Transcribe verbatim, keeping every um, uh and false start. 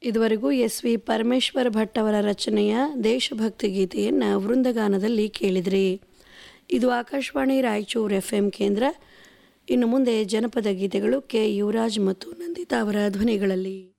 ಇದುವರೆಗೂ S V Parameshwara Bhat ಅವರ ರಚನೆಯ ದೇಶಭಕ್ತಿ ಗೀತೆಯನ್ನು ವೃಂದಗಾನದಲ್ಲಿ ಕೇಳಿದ್ರಿ. ಇದು ಆಕಾಶವಾಣಿ ರಾಯಚೂರು ಎಫ್ ಎಂ ಕೇಂದ್ರ. ಇನ್ನು ಮುಂದೆ ಜನಪದ ಗೀತೆಗಳು ಕೆ ಯುವರಾಜ್ ಮತ್ತು ನಂದಿತಾ ಅವರ ಧ್ವನಿಗಳಲ್ಲಿ.